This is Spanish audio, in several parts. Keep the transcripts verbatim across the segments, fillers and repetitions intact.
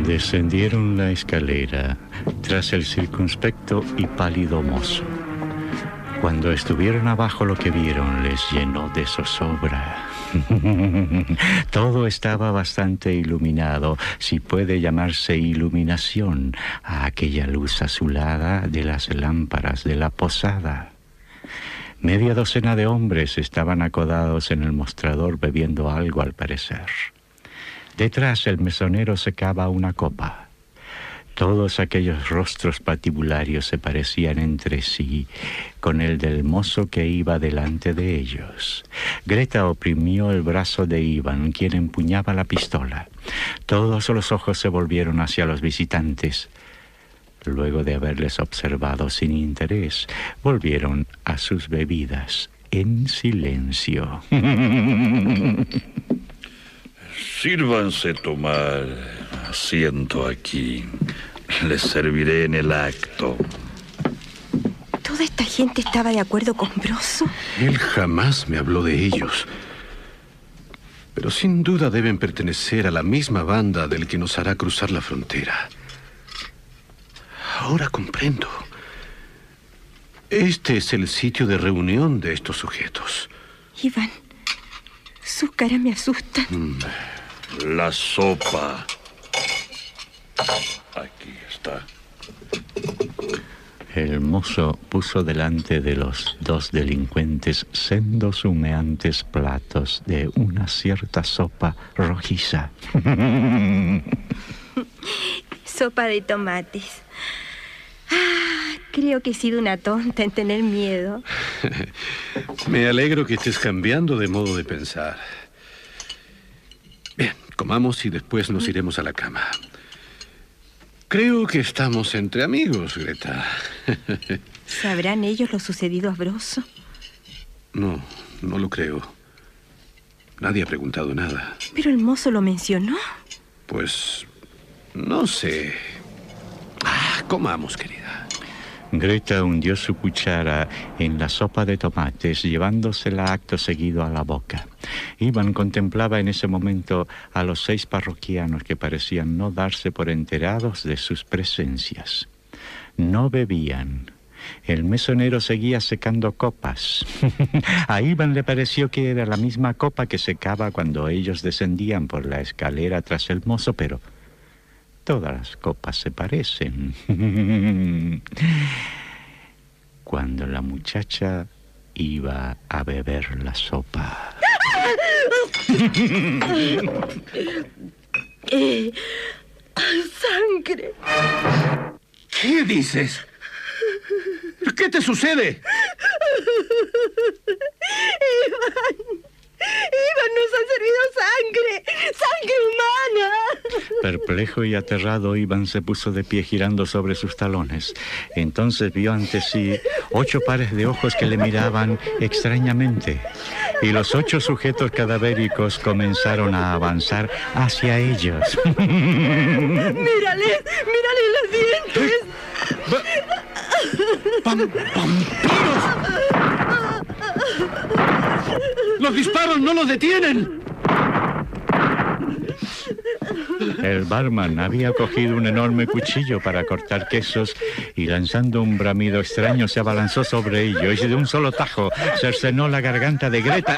Descendieron la escalera tras el circunspecto y pálido mozo. Cuando estuvieron abajo, lo que vieron les llenó de zozobra. Todo estaba bastante iluminado, si puede llamarse iluminación, a aquella luz azulada de las lámparas de la posada. Media docena de hombres estaban acodados en el mostrador bebiendo algo, al parecer. Detrás el mesonero secaba una copa. Todos aquellos rostros patibularios se parecían entre sí con el del mozo que iba delante de ellos. Greta oprimió el brazo de Ivan, quien empuñaba la pistola. Todos los ojos se volvieron hacia los visitantes. Luego de haberles observado sin interés, volvieron a sus bebidas en silencio. Sírvanse tomar asiento aquí. Les serviré en el acto. ¿Toda esta gente estaba de acuerdo con Broso? Él jamás me habló de ellos. Pero sin duda deben pertenecer a la misma banda del que nos hará cruzar la frontera. Ahora comprendo. Este es el sitio de reunión de estos sujetos. Iván, sus caras me asustan. Mm. La sopa. Aquí está. El mozo puso delante de los dos delincuentes sendos humeantes platos de una cierta sopa rojiza. Sopa de tomates. Ah, creo que he sido una tonta en tener miedo. Me alegro que estés cambiando de modo de pensar. Bien, comamos y después nos iremos a la cama. Creo que estamos entre amigos, Greta. ¿Sabrán ellos lo sucedido a Broso? No, no lo creo. Nadie ha preguntado nada. Pero el mozo lo mencionó. Pues, no sé. Ah, comamos, querida. Greta hundió su cuchara en la sopa de tomates, llevándosela acto seguido a la boca. Iván contemplaba en ese momento a los seis parroquianos que parecían no darse por enterados de sus presencias. No bebían. El mesonero seguía secando copas. A Iván le pareció que era la misma copa que secaba cuando ellos descendían por la escalera tras el mozo, pero todas las copas se parecen. Cuando la muchacha iba a beber la sopa. Eh, ¡Sangre! ¿Qué dices? ¿Qué te sucede? ¡Iván! ¡Iván, nos han servido sangre! ¡Sangre humana! Perplejo y aterrado, Iván se puso de pie girando sobre sus talones. Entonces vio ante sí ocho pares de ojos que le miraban extrañamente. Y los ocho sujetos cadavéricos comenzaron a avanzar hacia ellos. ¡Mírales! ¡Mírales los dientes! ¡Vampiros! ¡Los disparos no los detienen! El barman había cogido un enorme cuchillo para cortar quesos y, lanzando un bramido extraño, se abalanzó sobre ellos y de un solo tajo cercenó la garganta de Greta.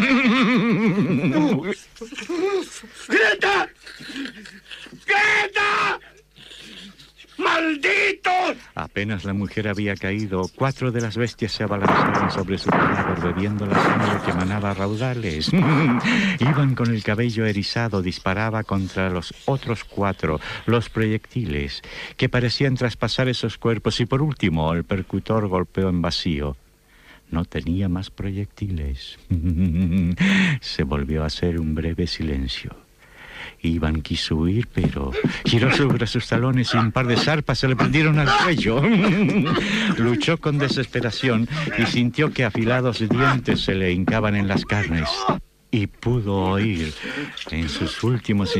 ¡Greta! ¡Greta! ¡Malditos! Apenas la mujer había caído, cuatro de las bestias se abalanzaron sobre su cadáver bebiendo la sangre que emanaba a raudales. Iban con el cabello erizado, disparaba contra los otros cuatro, los proyectiles, que parecían traspasar esos cuerpos, y por último el percutor golpeó en vacío. No tenía más proyectiles. Se volvió a hacer un breve silencio. Iván quiso huir, pero giró sobre sus talones y un par de zarpas se le prendieron al cuello. Luchó con desesperación y sintió que afilados dientes se le hincaban en las carnes. Y pudo oír en sus últimos